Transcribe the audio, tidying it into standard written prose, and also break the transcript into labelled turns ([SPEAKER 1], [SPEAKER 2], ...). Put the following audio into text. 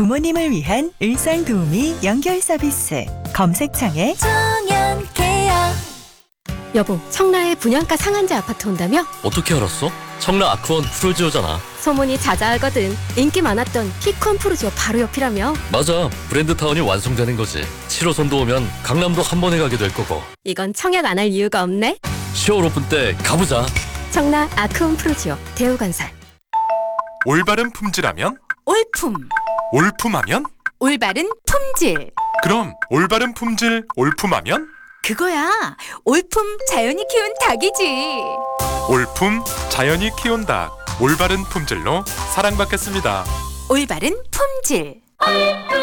[SPEAKER 1] 부모님을 위한 일상 도우미 연결 서비스. 검색창에
[SPEAKER 2] 청년케어.
[SPEAKER 3] 여보, 청라에 분양가 상한제 아파트 온다며?
[SPEAKER 4] 어떻게 알았어? 청라 아크원 프루지오잖아.
[SPEAKER 3] 소문이 자자하거든. 인기 많았던 피콘 프루지오 바로 옆이라며?
[SPEAKER 4] 맞아, 브랜드타운이 완성되는 거지. 7호선도 오면 강남도 한 번에 가게 될 거고.
[SPEAKER 3] 이건 청약 안 할 이유가 없네.
[SPEAKER 4] 10월 오픈 때 가보자.
[SPEAKER 3] 청라 아크원 프루지오 대우건설.
[SPEAKER 5] 올바른 품질하면?
[SPEAKER 2] 올품.
[SPEAKER 5] 올품하면?
[SPEAKER 2] 올바른 품질.
[SPEAKER 5] 그럼 올바른 품질 올품하면?
[SPEAKER 2] 그거야. 올품 자연이 키운 닭이지.
[SPEAKER 5] 올품 자연이 키운 닭. 올바른 품질로 사랑받겠습니다.
[SPEAKER 2] 올바른 품질.